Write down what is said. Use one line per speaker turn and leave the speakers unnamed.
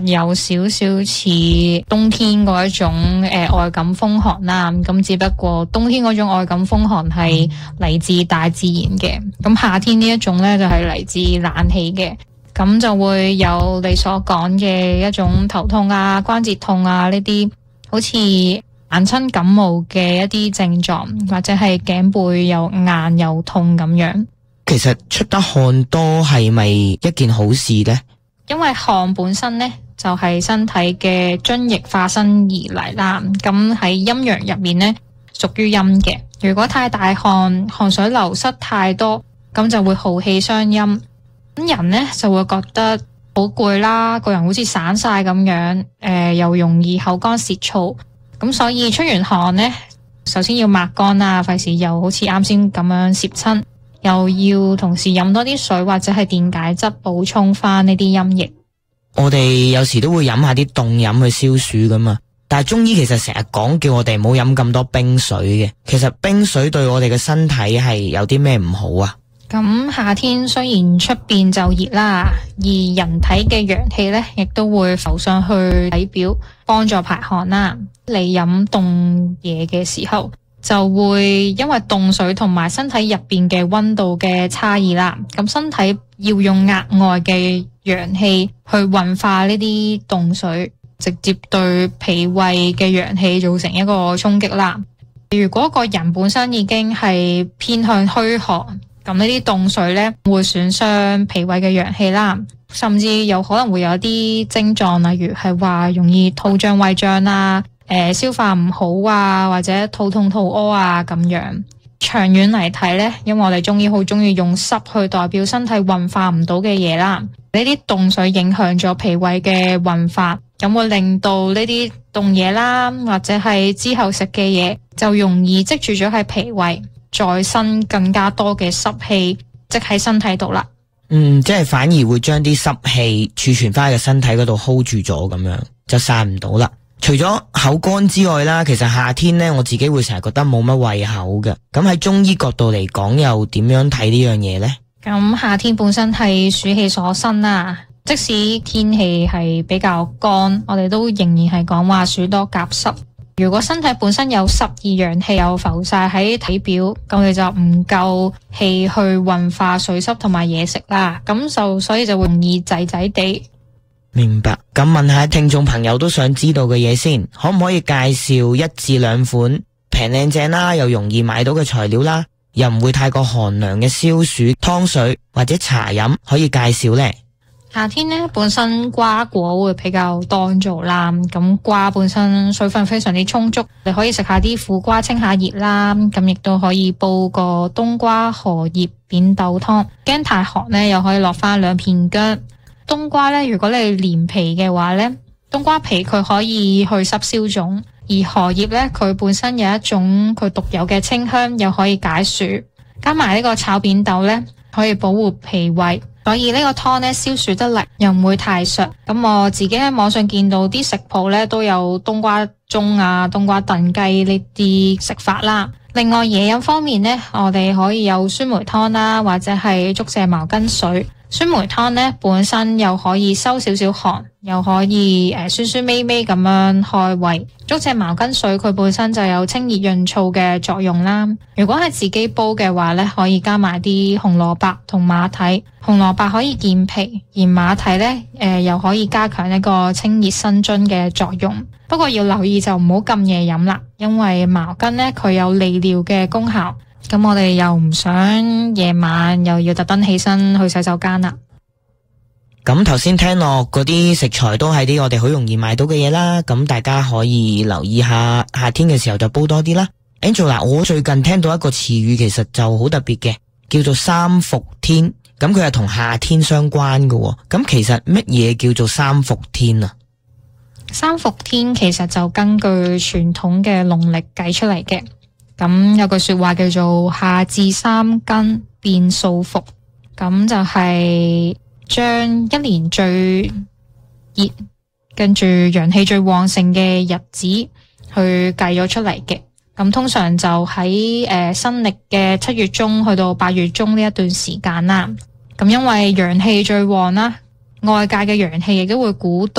有少少似冬天嗰一種外感風寒啦，咁只不過冬天嗰種外感風寒係嚟自大自然嘅，咁夏天呢一種呢，就係嚟自冷氣嘅，咁就會有你所講嘅一種頭痛啊、關節痛啊呢啲，好似眼親感冒嘅一啲症狀，或者係頸背又硬又痛咁樣。
其實出得汗多係咪一件好事呢？
因為汗本身呢，就係身體嘅津液化身而嚟啦，咁喺陰陽入面呢，屬於陰嘅。如果太大汗，汗水流失太多，咁就會耗氣傷陰，咁人呢就會覺得好攰啦，個人好似散晒咁樣，又容易口乾舌燥，咁所以出完汗呢，首先要抹乾啦，費事又好似啱先咁樣攝親，又要同時飲多啲水或者係電解質補充翻呢啲陰液。
我哋有時都會飲下啲凍飲去消暑噶嘛，但係中醫其實成日講叫我哋唔好飲咁多冰水嘅。其實冰水對我哋嘅身體係有啲咩唔好啊？
咁夏天雖然出邊就熱啦，而人體嘅陽氣呢亦都會浮上去體表，幫助排汗啦。你飲凍嘢嘅時候，就會因為凍水同埋身體入邊嘅溫度嘅差異啦，咁身體要用額外嘅陽氣去運化呢啲凍水，直接對脾胃嘅陽氣造成一個衝擊啦。如果個人本身已經係偏向虛寒，咁呢啲凍水呢會損傷脾胃嘅陽氣啦，甚至有可能會有啲症狀，例如係話容易肚脹胃脹啊，消化唔好啊，或者肚痛肚屙啊咁樣。長遠嚟睇呢，因為我哋中醫好中意用濕去代表身體運化唔到嘅嘢啦，呢啲凍水影響咗脾胃嘅運化，咁會令到呢啲凍嘢啦，或者係之後食嘅嘢就容易積住咗喺脾胃，再生更加多嘅濕氣積喺身體度啦。
即係反而會將啲濕氣儲存翻喺個身體嗰度 hold 住咗，咁樣就散唔到啦。除咗口乾之外啦，其實夏天呢，我自己會成日覺得冇乜胃口嘅。咁喺中醫角度嚟講，又點樣睇呢樣嘢呢？
咁夏天本身係暑氣所生啦，即使天氣係比較乾，我哋都仍然係講話暑多夾濕。如果身體本身有濕，而陽氣又浮晒喺體表，咁你就唔夠氣去運化水濕同埋嘢食啦，咁所以就會容易滯滯地。
明白。咁問下聽眾朋友都想知道嘅嘢先，可唔可以介紹1至2款平靚正啦，又容易買到嘅材料啦，又唔會太過寒涼嘅消暑湯水或者茶飲可以介紹呢？
夏天呢，本身瓜果會比較多做啦，咁瓜本身水分非常之充足，你可以食下啲苦瓜清下熱啦，咁亦都可以煲個冬瓜荷葉扁豆湯，驚太寒呢，又可以落翻2片薑。冬瓜呢，如果你連皮嘅話呢，冬瓜皮佢可以去濕消腫，而荷葉呢，佢本身有一種佢獨有嘅清香，又可以解暑，加埋呢個炒扁豆呢，可以保護脾胃。所以呢個湯呢，消暑得嚟，又唔會太削。咁我自己喺網上見到啲食譜呢，都有冬瓜盅啊、冬瓜燉雞呢啲食法啦。另外嘢飲方面呢，我哋可以有酸梅湯啦，或者係竹蔗茅根水。酸梅湯呢，本身又可以收少少寒，又可以酸酸味味咁樣開胃。竹蔗茅根水佢本身就有清熱潤燥嘅作用啦。如果係自己煲嘅話呢，可以加埋啲紅蘿蔔同馬蹄。紅蘿蔔可以健脾，而馬蹄呢，又可以加強一個清熱生津嘅作用。不過要留意就唔好咁夜飲啦，因為茅根呢，佢有利尿嘅功效。咁我哋又唔想夜晚又要特登起身去洗手間啦。
咁頭先聽落嗰啲食材都係啲我哋好容易買到嘅嘢啦，咁大家可以留意下，夏天嘅時候就煲多啲啦。Angela， 我最近聽到一個詞語其實就好特別嘅，叫做三伏天，咁佢係同夏天相關嘅。咁其實乜嘢叫做三伏天啊？
三伏天其實就根據傳統嘅農曆計出嚟嘅。咁有句說話叫做夏至三更變數伏，咁就係將一年最熱跟住陽氣最旺盛嘅日子去計咗出嚟嘅。咁通常就喺新曆嘅7月中去到8月中呢一段時間啦。咁因為陽氣最旺啦，外界嘅陽氣亦都會鼓動